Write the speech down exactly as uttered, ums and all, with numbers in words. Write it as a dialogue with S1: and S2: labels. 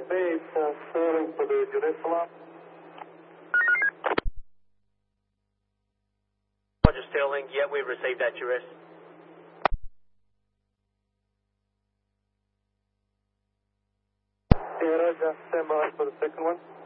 S1: at base, uh, Sterling for the Jerusalem.
S2: Roger, Sterling. Yeah, we've received that, Juris.
S1: Yeah, Roger. Stand by for the second one.